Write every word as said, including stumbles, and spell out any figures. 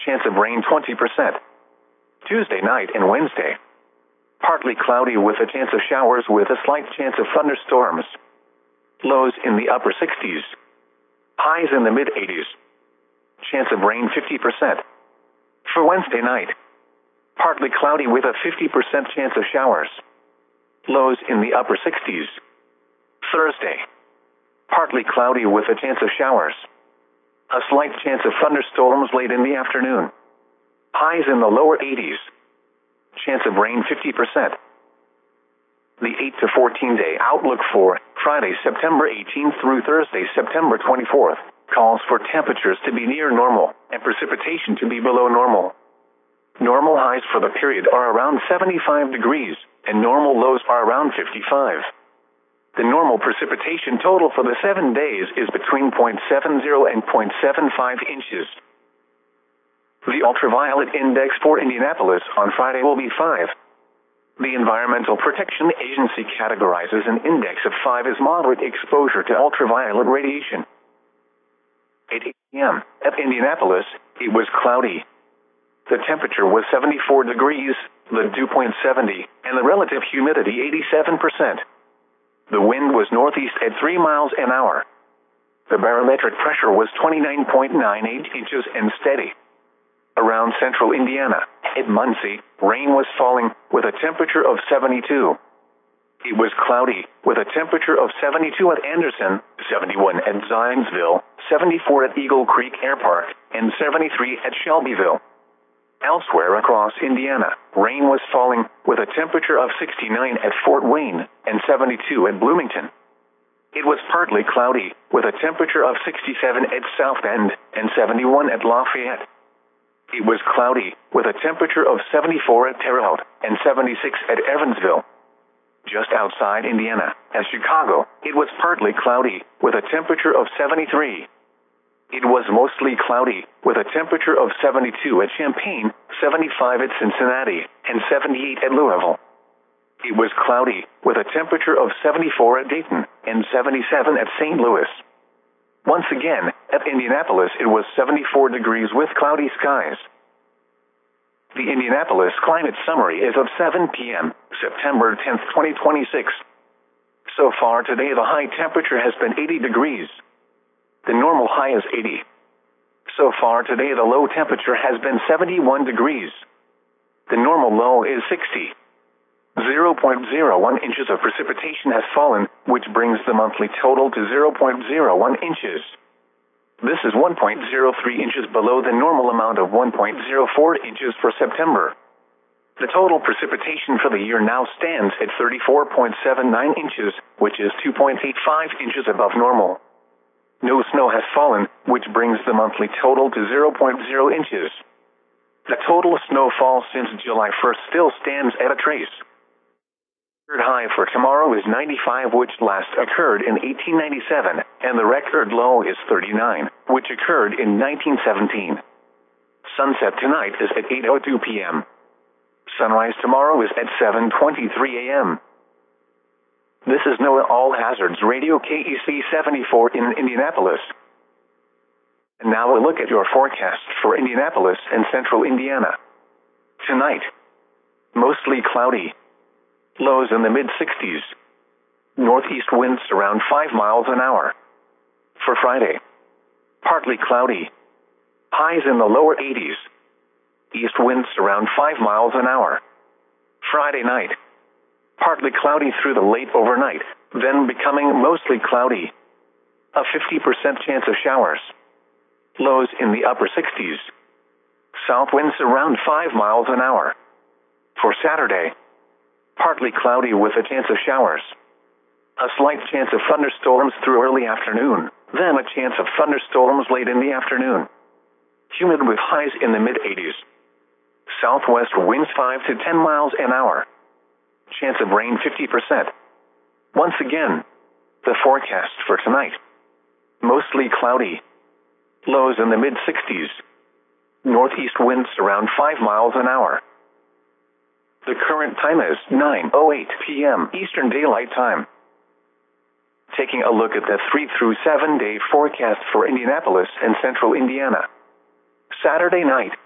chance of rain twenty percent. Tuesday night and Wednesday. Partly cloudy with a chance of showers with a slight chance of thunderstorms. Lows in the upper sixties. Highs in the mid eighties. Chance of rain fifty percent. For Wednesday night. Partly cloudy with a fifty percent chance of showers. Lows in the upper sixties. Thursday. Partly cloudy with a chance of showers. A slight chance of thunderstorms late in the afternoon. Highs in the lower eighties. Chance of rain fifty percent. The eight to fourteen day outlook for Friday, September eighteenth through Thursday, September twenty-fourth, calls for temperatures to be near normal and precipitation to be below normal. Normal highs for the period are around seventy-five degrees, and normal lows are around fifty-five. The normal precipitation total for the seven days is between zero point seven zero and zero point seven five inches. The ultraviolet index for Indianapolis on Friday will be five. The Environmental Protection Agency categorizes an index of five as moderate exposure to ultraviolet radiation. At eight p m at Indianapolis, it was cloudy. The temperature was seventy-four degrees, the dew point seventy, and the relative humidity eighty-seven percent. The wind was northeast at three miles an hour. The barometric pressure was twenty-nine point nine eight inches and steady. Around central Indiana, at Muncie, rain was falling with a temperature of seventy-two. It was cloudy with a temperature of seventy-two at Anderson, seventy-one at Zionsville, seventy-four at Eagle Creek Air Park, and seventy-three at Shelbyville. Elsewhere across Indiana, rain was falling with a temperature of sixty-nine at Fort Wayne and seventy-two at Bloomington. It was partly cloudy with a temperature of sixty-seven at South Bend and seventy-one at Lafayette. It was cloudy with a temperature of seventy-four at Terre Haute and seventy-six at Evansville. Just outside Indiana, at Chicago, it was partly cloudy with a temperature of seventy-three. It was mostly cloudy with a temperature of seventy-two at Champaign, seventy-five at Cincinnati, and seventy-eight at Louisville. It was cloudy with a temperature of seventy-four at Dayton and seventy-seven at Saint Louis. Once again, at Indianapolis it was seventy-four degrees with cloudy skies. The Indianapolis Climate Summary is of seven p m, September tenth, twenty twenty-six. So far today the high temperature has been eighty degrees. The normal high is eighty. So far today the low temperature has been seventy-one degrees. The normal low is sixty. zero point zero one inches of precipitation has fallen, which brings the monthly total to zero point zero one inches. This is one point zero three inches below the normal amount of one point zero four inches for September. The total precipitation for the year now stands at thirty-four point seven nine inches, which is two point eight five inches above normal. No snow has fallen, which brings the monthly total to zero point zero inches. The total snowfall since July first still stands at a trace. The record high for tomorrow is ninety-five, which last occurred in eighteen ninety-seven, and the record low is thirty-nine, which occurred in nineteen seventeen. Sunset tonight is at eight oh two p m Sunrise tomorrow is at seven twenty-three a m This is NOAA All Hazards Radio K E C seventy-four in Indianapolis. And now a look at your forecast for Indianapolis and central Indiana. Tonight, mostly cloudy. Lows in the mid sixties. Northeast winds around five miles an hour. For Friday, partly cloudy. Highs in the lower eighties. East winds around five miles an hour. Friday night, partly cloudy through the late overnight, then becoming mostly cloudy. A fifty percent chance of showers. Lows in the upper sixties. South winds around five miles an hour. For Saturday, partly cloudy with a chance of showers. A slight chance of thunderstorms through early afternoon, then a chance of thunderstorms late in the afternoon. Humid with highs in the mid eighties. Southwest winds five to ten miles an hour. Chance of rain fifty percent. Once again, the forecast for tonight. Mostly cloudy. Lows in the mid sixties. Northeast winds around five miles an hour. The current time is nine oh eight p m Eastern Daylight Time. Taking a look at the three through seven day forecast for Indianapolis and central Indiana. Saturday night,